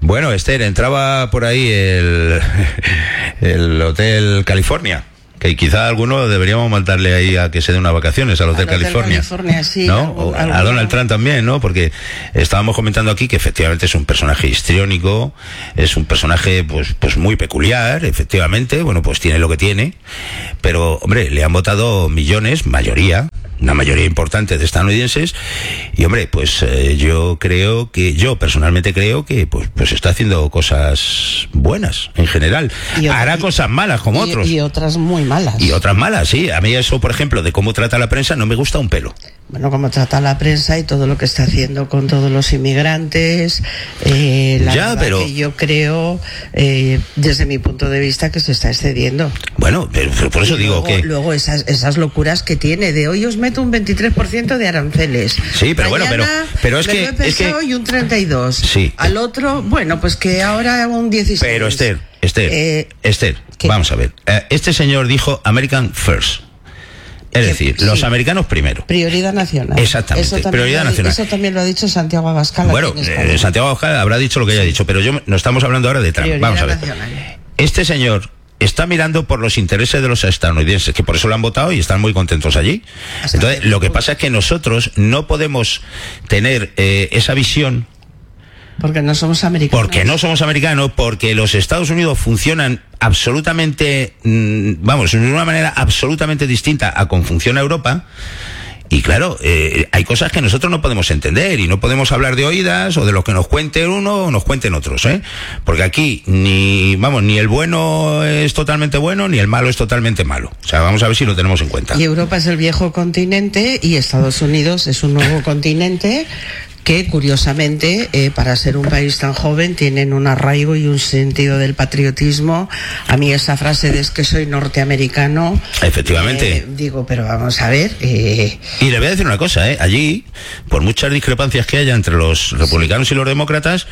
Bueno, Esther, entraba por ahí el Hotel California, que quizá alguno deberíamos mandarle ahí a que se dé unas vacaciones al Hotel California, sí, ¿no? A Donald Trump también, ¿no? Porque estábamos comentando aquí que efectivamente es un personaje histriónico, es un personaje pues muy peculiar, efectivamente, bueno, pues tiene lo que tiene, pero hombre, le han votado millones, una mayoría importante de estadounidenses, y hombre, pues yo personalmente creo que pues está haciendo cosas buenas en general. Hará cosas malas como otros. Y otras muy malas. Y otras malas, sí. A mí eso, por ejemplo, de cómo trata la prensa, no me gusta un pelo. Bueno, cómo trata la prensa y todo lo que está haciendo con todos los inmigrantes, pero que yo creo, desde mi punto de vista, que se está excediendo. Bueno, pero por eso digo que... Luego esas locuras que tiene, de hoy os meto un 23% de aranceles. Sí, pero mañana bueno, pero es que... y un 32%. Sí. Al otro, bueno, pues que ahora un 16%. Pero Esther, ¿qué? Vamos a ver. Este señor dijo American First. Es decir, los americanos primero. Prioridad nacional. Exactamente, prioridad nacional. Eso también lo ha dicho Santiago Abascal. Bueno, Santiago Abascal habrá dicho lo que haya dicho, pero no estamos hablando ahora de Trump. Prioridad Vamos a ver. Nacional. Este señor está mirando por los intereses de los estadounidenses, que por eso lo han votado y están muy contentos allí. Entonces, lo que pasa es que nosotros no podemos tener esa visión. Porque no somos americanos. Porque los Estados Unidos funcionan absolutamente, de una manera absolutamente distinta a cómo funciona Europa. Y claro, hay cosas que nosotros no podemos entender y no podemos hablar de oídas o de lo que nos cuente uno o nos cuenten otros, porque aquí ni el bueno es totalmente bueno ni el malo es totalmente malo. O sea, vamos a ver si lo tenemos en cuenta. Y Europa es el viejo continente y Estados Unidos es un nuevo continente que, curiosamente, para ser un país tan joven, tienen un arraigo y un sentido del patriotismo. A mí esa frase de es que soy norteamericano... Efectivamente. Digo, pero vamos a ver... Y le voy a decir una cosa, allí, por muchas discrepancias que haya entre los republicanos y los demócratas,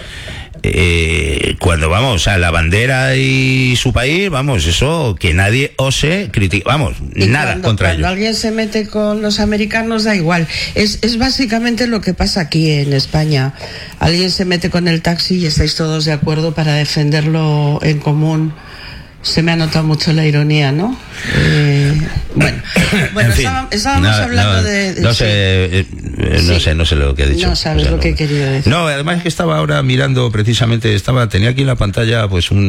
cuando vamos a la bandera y su país, eso, que nadie ose criticar, nada contra ellos. Cuando alguien se mete con los americanos, da igual. Es básicamente lo que pasa aquí en España. Alguien se mete con el taxi y estáis todos de acuerdo para defenderlo en común. Se me ha notado mucho la ironía, ¿no? Bueno, en fin, estábamos hablando de... No sé lo que he dicho. No sabes lo que he querido decir. No, además es que estaba ahora mirando precisamente, tenía aquí en la pantalla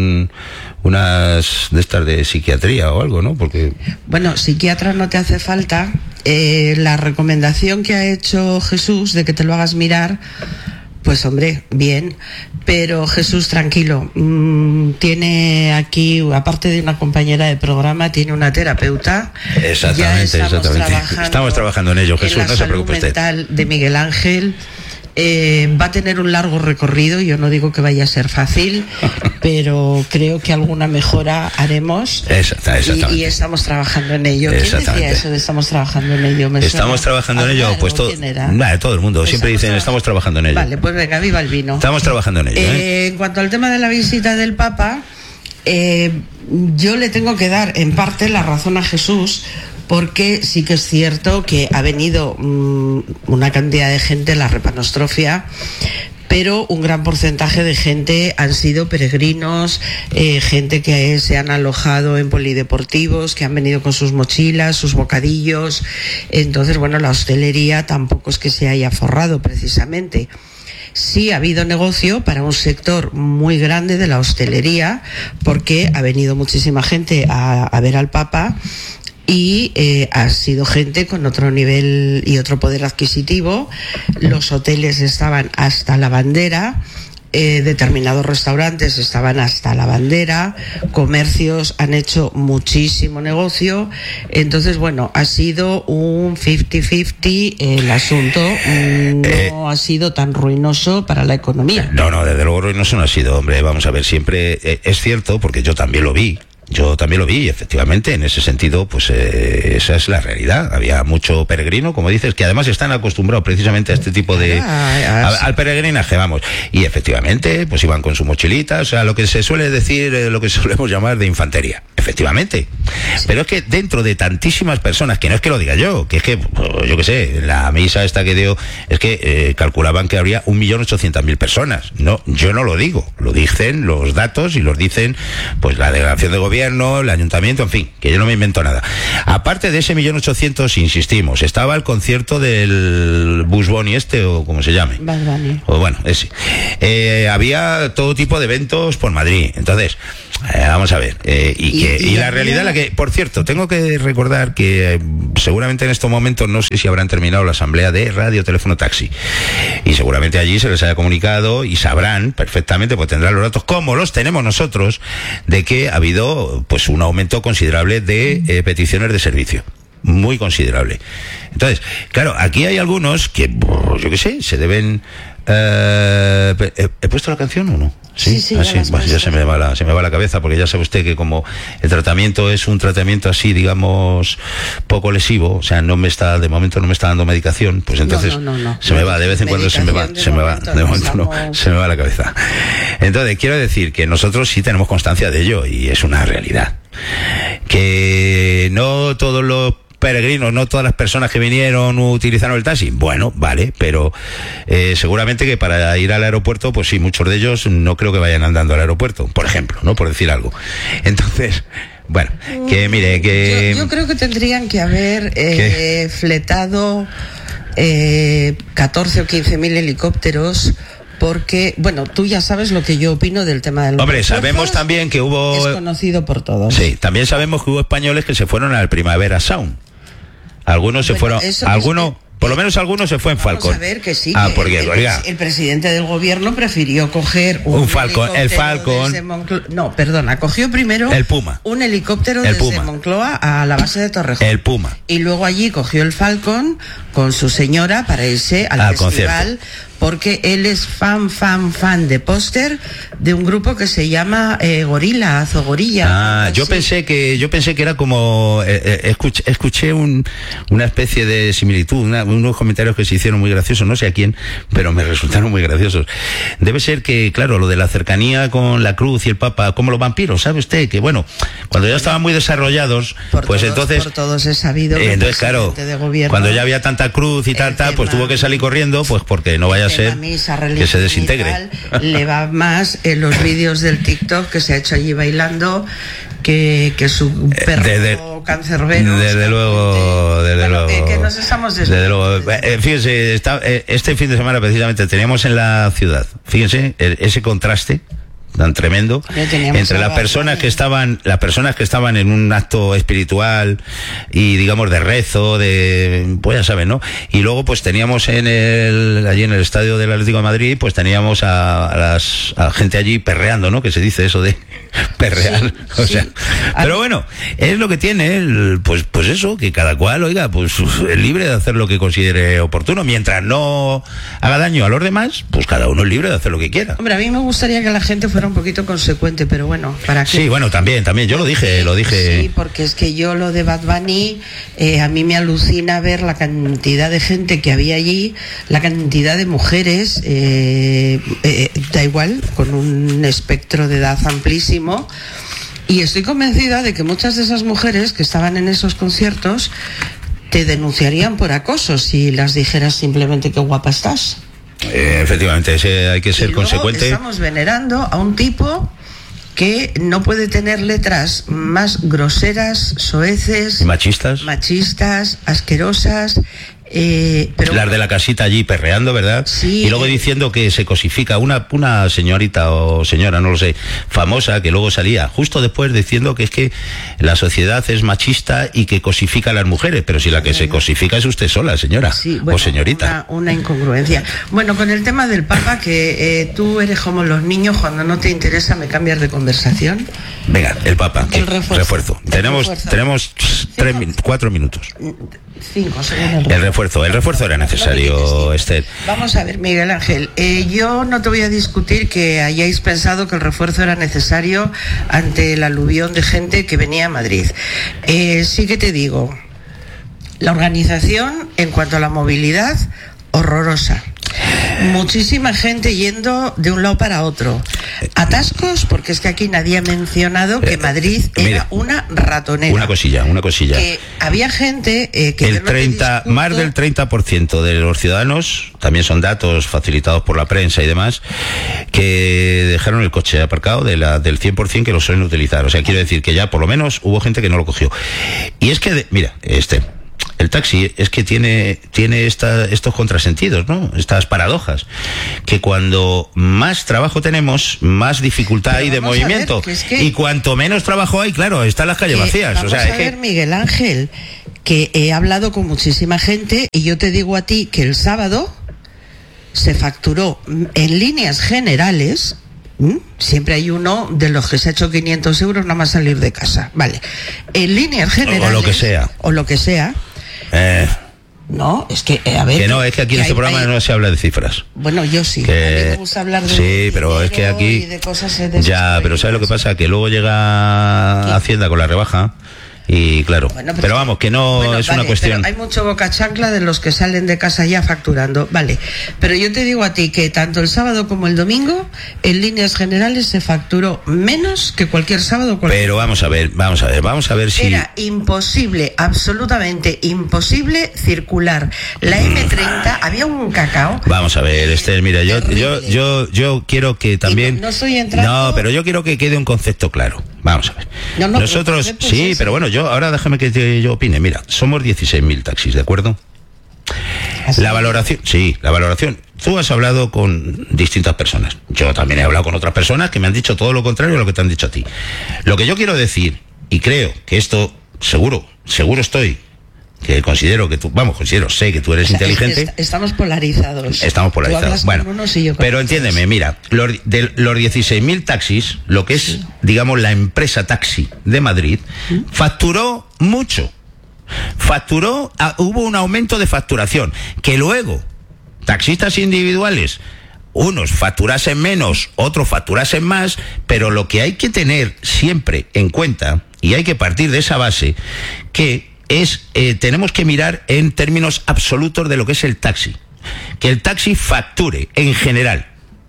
unas de estas de psiquiatría o algo, ¿no? Porque... Bueno, psiquiatra no te hace falta. La recomendación que ha hecho Jesús de que te lo hagas mirar, pues hombre, bien, pero Jesús, tranquilo, tiene aquí, aparte de una compañera de programa, tiene una terapeuta. Exactamente. Estamos trabajando en ello, Jesús, no se preocupe usted. Mental de Miguel Ángel. Va a tener un largo recorrido, yo no digo que vaya a ser fácil, pero creo que alguna mejora haremos. Exactamente. Y estamos trabajando en ello. ¿Quién decía eso de estamos trabajando en ello? Estamos trabajando en ello, pues todo el mundo siempre dicen estamos trabajando en ello. Vale, pues venga, viva el vino. Estamos trabajando en ello. En cuanto al tema de la visita del Papa, yo le tengo que dar en parte la razón a Jesús, porque sí que es cierto que ha venido una cantidad de gente en la repanostrofia, pero un gran porcentaje de gente han sido peregrinos, gente que se han alojado en polideportivos, que han venido con sus mochilas, sus bocadillos. Entonces, bueno, la hostelería tampoco es que se haya forrado precisamente. Sí ha habido negocio para un sector muy grande de la hostelería, porque ha venido muchísima gente a ver al Papa. Y ha sido gente con otro nivel y otro poder adquisitivo. Los hoteles estaban hasta la bandera, determinados restaurantes estaban hasta la bandera, comercios han hecho muchísimo negocio. Entonces, bueno, ha sido un 50-50 el asunto. No ha sido tan ruinoso para la economía. No, desde luego ruinoso no ha sido, hombre. Vamos a ver, siempre es cierto, porque yo también lo vi. Yo también lo vi, efectivamente, en ese sentido, pues esa es la realidad. Había mucho peregrino, como dices, que además están acostumbrados precisamente a este tipo de... al peregrinaje, vamos. Y efectivamente, pues iban con su mochilita, o sea, lo que se suele decir, lo que solemos llamar de infantería. Efectivamente. Sí. Pero es que dentro de tantísimas personas, que no es que lo diga yo, que es que, pues, yo qué sé, la misa esta que dio, es que calculaban que habría 1.800.000 personas. No, yo no lo digo, lo dicen los datos y los dicen, pues, la delegación de gobierno, el ayuntamiento, en fin, que yo no me invento nada. Aparte de ese 1.800.000, insistimos, estaba el concierto del Bugs Bunny o como se llame. Bugs Bunny. O bueno, ese. Había todo tipo de eventos por Madrid. Entonces, vamos a ver, y la realidad, la que, por cierto, tengo que recordar que seguramente en estos momentos no sé si habrán terminado la asamblea de Radio Teléfono Taxi, y seguramente allí se les haya comunicado y sabrán perfectamente, pues tendrán los datos como los tenemos nosotros, de que ha habido pues un aumento considerable de peticiones de servicio. Muy considerable. Entonces, claro, aquí hay algunos que, yo qué sé, se deben... ¿He puesto la canción o no? Sí, ya se me va la cabeza, porque ya sabe usted que como el tratamiento es un tratamiento así, digamos, poco lesivo, o sea, de momento no me está dando medicación, pues entonces no. Se me va, de vez en cuando se me va la cabeza. Entonces, quiero decir que nosotros sí tenemos constancia de ello y es una realidad. Que no todos los peregrinos, no todas las personas que vinieron utilizaron el taxi. Bueno, vale, pero seguramente que para ir al aeropuerto, pues sí, muchos de ellos no creo que vayan andando al aeropuerto, por ejemplo, ¿no? Por decir algo. Entonces, bueno, que mire, que... Yo creo que tendrían que haber fletado 14 o 15.000 helicópteros. Porque, bueno, tú ya sabes lo que yo opino del tema del... Hombre, sabemos también que hubo... Es conocido por todos. Sí, también sabemos que hubo españoles que se fueron al Primavera Sound. Algunos se fueron... Por lo menos algunos se fue en Falcon. Vamos a ver que sí. Porque el presidente del gobierno prefirió coger un Falcon. El Falcon. No, perdona, cogió primero el Puma. Un helicóptero desde Moncloa a la base de Torrejón. El Puma. Y luego allí cogió el Falcon con su señora para irse al festival. Concierto. Porque él es fan de póster de un grupo que se llama Gorila, Gorilla. Yo pensé que era como escuché una especie de similitud, unos comentarios que se hicieron muy graciosos, no sé a quién, pero me resultaron muy graciosos. Debe ser que, claro, lo de la cercanía con la cruz y el Papa, como los vampiros, ¿sabe usted? Que bueno, cuando ya estaban muy desarrolldos, por todos he sabido. Entonces, claro, de gobierno, cuando ya había tanta cruz y tal, pues tuvo que salir corriendo, pues porque no vaya a ser que se desintegre. Le va más en los vídeos del TikTok que se ha hecho allí bailando que su perro cancerbero. Desde luego. Que nos estamos desde fíjense, este fin de semana precisamente teníamos en la ciudad, fíjense, ese contraste tan tremendo entre las personas que estaban en un acto espiritual y digamos de rezo, pues ya saben, ¿no? Y luego pues teníamos allí en el estadio del Atlético de Madrid, pues teníamos a gente allí perreando, ¿no? Que se dice eso de perrear, sí. Pero bueno, es lo que tiene, pues eso, que cada cual, oiga, pues es libre de hacer lo que considere oportuno, mientras no haga daño a los demás, pues cada uno es libre de hacer lo que quiera. Hombre, a mí me gustaría que la gente fuera un poquito consecuente, pero bueno, ¿para qué? Sí, bueno, también, yo lo dije. Sí, porque es que yo lo de Bad Bunny, a mí me alucina ver la cantidad de gente que había allí, la cantidad de mujeres, da igual, con un espectro de edad amplísimo, y estoy convencida de que muchas de esas mujeres que estaban en esos conciertos te denunciarían por acoso si las dijeras simplemente qué guapa estás. Efectivamente, hay que ser consecuente. Estamos venerando a un tipo que no puede tener letras más groseras, soeces, machistas, asquerosas. Pero las de la casita allí perreando, ¿verdad? Sí, y luego diciendo que se cosifica una señorita o señora, no lo sé, famosa, que luego salía justo después diciendo que es que la sociedad es machista y que cosifica a las mujeres, pero si la que se cosifica es usted sola, señora, sí, bueno, o señorita. Una incongruencia. Bueno, con el tema del Papa, que tú eres como los niños, cuando no te interesa me cambias de conversación. Venga, el Papa, el refuerzo. Tenemos 4 minutos. 5 según el refuerzo. refuerzo era necesario, Esther. Vamos a ver, Miguel Ángel, yo no te voy a discutir que hayáis pensado que el refuerzo era necesario ante el aluvión de gente que venía a Madrid. Sí que te digo, la organización en cuanto a la movilidad, horrorosa. Muchísima gente yendo de un lado para otro. Atascos, porque es que aquí nadie ha mencionado que Madrid era una ratonera. Una cosilla. Que había gente que más del 30% de los ciudadanos, también son datos facilitados por la prensa y demás, que dejaron el coche aparcado del 100% que lo suelen utilizar. O sea, quiero decir que ya por lo menos hubo gente que no lo cogió. Y es que, mira, el taxi es que tiene estos contrasentidos, ¿no? Estas paradojas, que cuando más trabajo tenemos, más dificultad hay de movimiento, y cuanto menos trabajo hay, claro, están las calles vacías. Vamos a ver, Miguel Ángel, que he hablado con muchísima gente y yo te digo a ti que el sábado se facturó en líneas generales. Siempre hay uno de los que se ha hecho 500 euros nada más salir de casa. Vale. En líneas generales. O lo que sea. No, es que, a ver. Que no, es que aquí en este programa no se habla de cifras. Bueno, yo sí. A mí me gusta hablar de. Sí, pero es que aquí. De cosas ya, pero ¿sabes lo que pasa? Que luego llega Hacienda con la rebaja. Y claro, pero vamos, que no es una cuestión. Hay mucho boca chancla de los que salen de casa ya facturando, vale. Pero yo te digo a ti que tanto el sábado como el domingo, en líneas generales se facturó menos que cualquier sábado. Pero vamos a ver si. Era imposible, absolutamente imposible circular. La M30, había un cacao. Vamos a ver, Esther, mira, yo quiero que también. No estoy entrando. No, pero yo quiero que quede un concepto claro. Vamos a ver. Nosotros, sí, pero bueno, ahora déjame que yo opine. Mira, somos 16.000 taxis, ¿de acuerdo? ¿Así? La valoración. Tú has hablado con distintas personas. Yo también he hablado con otras personas que me han dicho todo lo contrario a lo que te han dicho a ti. Lo que yo quiero decir, y creo que esto, seguro estoy, que considero que tú, sé que tú eres inteligente. Estamos polarizados. Bueno, pero entiéndeme, mira, los 16.000 taxis, lo que es, digamos, la empresa taxi de Madrid, facturó mucho. Hubo un aumento de facturación, que luego, taxistas individuales, unos facturasen menos, otros facturasen más, pero lo que hay que tener siempre en cuenta, y hay que partir de esa base, que tenemos que mirar en términos absolutos de lo que es el taxi. Que el taxi facture en general.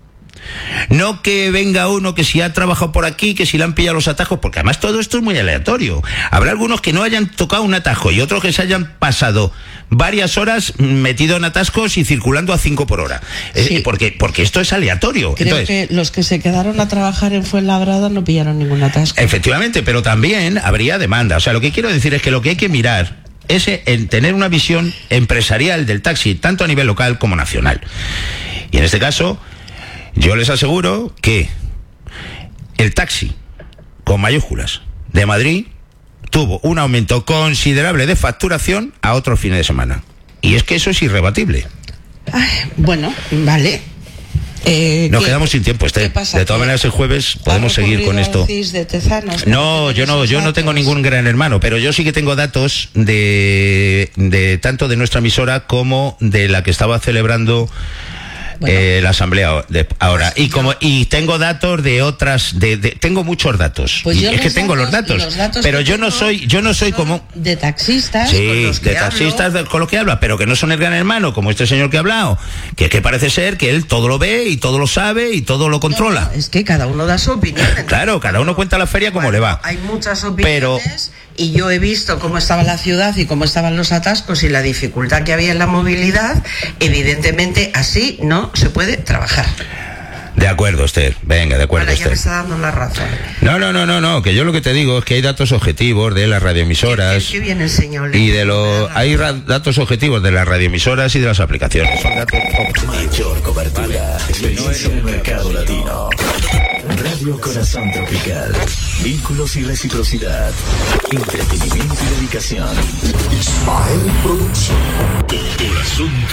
No que venga uno que si ha trabajado por aquí, que si le han pillado los atajos, porque además todo esto es muy aleatorio. Habrá algunos que no hayan tocado un atajo y otros que se hayan pasado varias horas metido en atascos y circulando a 5 por hora. Sí. Porque esto es aleatorio. Creo que los que se quedaron a trabajar en Fuenlabrada no pillaron ningún atasco. Efectivamente, pero también habría demanda. O sea, lo que quiero decir es que lo que hay que mirar es en tener una visión empresarial del taxi, tanto a nivel local como nacional. Y en este caso, yo les aseguro que el taxi, con mayúsculas, de Madrid, tuvo un aumento considerable de facturación a otros fines de semana. Y es que eso es irrebatible. Bueno, vale. Nos quedamos sin tiempo, Esther. De todas maneras, el jueves podemos seguir con esto. No, yo no tengo ningún gran hermano, pero yo sí que tengo datos de tanto de nuestra emisora como de la que estaba celebrando la asamblea ahora. Y tengo datos de otras, tengo muchos datos. Pues es que tengo los datos, pero yo no soy como de taxistas. Sí, de taxistas con los que habla, pero que no son el gran hermano, como este señor que ha hablado, que parece ser que él todo lo ve y todo lo sabe y todo lo controla. Es que cada uno da su opinión. Claro, cada uno cuenta la feria como le va. Hay muchas opiniones. Y yo he visto cómo estaba la ciudad y cómo estaban los atascos y la dificultad que había en la movilidad. Evidentemente, así no se puede trabajar. De acuerdo, Esther. Venga, de acuerdo, Esther. Ya me está dando la razón. No, que yo lo que te digo es que hay datos objetivos de las radioemisoras. Qué bien el señor. Y hay datos objetivos de las radioemisoras y de las aplicaciones. Son datos objetivos. Mayor cobertura. Experiencia en el mercado latino. Radio Corazón Tropical. Vínculos y reciprocidad. Entretenimiento y dedicación. Ismael Producción. Corazón